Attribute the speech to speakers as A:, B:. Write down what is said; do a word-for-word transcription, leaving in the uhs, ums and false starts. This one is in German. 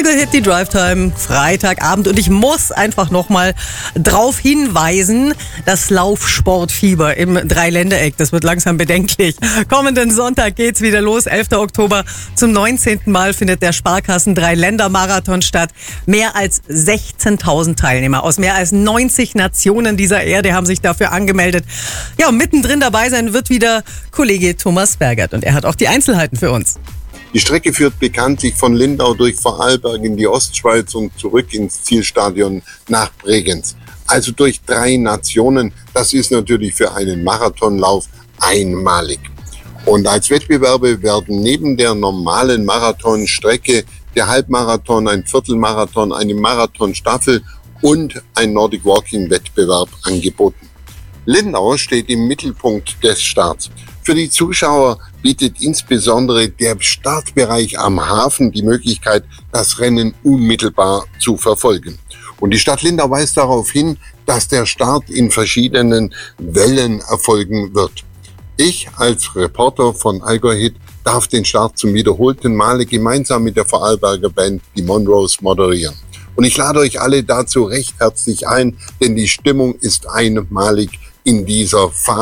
A: Allgäu Hit, die Drive Time, Freitagabend. Und ich muss einfach nochmal drauf hinweisen, das Laufsportfieber im Dreiländereck, das wird langsam bedenklich. Kommenden Sonntag geht's wieder los, elfter Oktober. Zum neunzehnten Mal findet der Sparkassen Dreiländermarathon statt. Mehr als sechzehntausend Teilnehmer aus mehr als neunzig Nationen dieser Erde haben sich dafür angemeldet. Ja, und mittendrin dabei sein wird wieder Kollege Thomas Bergert. Und er hat auch die Einzelheiten für uns.
B: Die Strecke führt bekanntlich von Lindau durch Vorarlberg in die Ostschweiz und zurück ins Zielstadion nach Bregenz. Also durch drei Nationen. Das ist natürlich für einen Marathonlauf einmalig. Und als Wettbewerbe werden neben der normalen Marathonstrecke der Halbmarathon, ein Viertelmarathon, eine Marathonstaffel und ein Nordic Walking Wettbewerb angeboten. Lindau steht im Mittelpunkt des Starts. Für die Zuschauer bietet insbesondere der Startbereich am Hafen die Möglichkeit, das Rennen unmittelbar zu verfolgen. Und die Stadt Lindau weist darauf hin, dass der Start in verschiedenen Wellen erfolgen wird. Ich als Reporter von Allgäu Hit darf den Start zum wiederholten Male gemeinsam mit der Vorarlberger Band die Monroes moderieren. Und ich lade euch alle dazu recht herzlich ein, denn die Stimmung ist einmalig in dieser Phase.